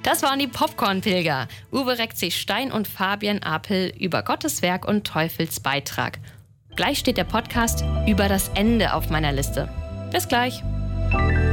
Das waren die Popcorn-Pilger. Uwe Reck-C-Stein und Fabian Apel über Gottes Werk und Teufels Beitrag. Gleich steht der Podcast über das Ende auf meiner Liste. Bis gleich.